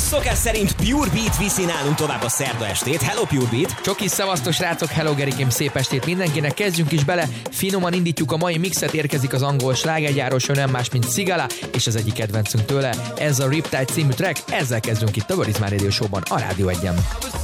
Szokás szerint Pure Beat viszi nálunk tovább a szerda estét. Hello Pure Beat! Csokis, szevasztok srácok, hello Gerikém, szép estét mindenkinek, kezdjünk is bele, finoman indítjuk a mai mixet, érkezik az angol slágergyáros, nem más, mint Sigala, és az egyik kedvencünk tőle, ez a Riptide című track, ezzel kezdünk itt a Verizmán Radio Show-ban, a Rádió 1-en.